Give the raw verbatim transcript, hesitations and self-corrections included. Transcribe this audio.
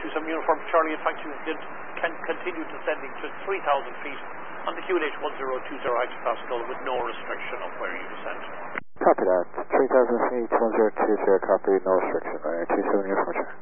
two seven Uniform Charlie. In fact, you can, can continue descending to three thousand feet on the Q N H one zero two zero H Pascal with no restriction of where you descend. Copy that. three thousand feet, one zero two zero, copy, no restriction. Uh, two seven Uniform Charlie.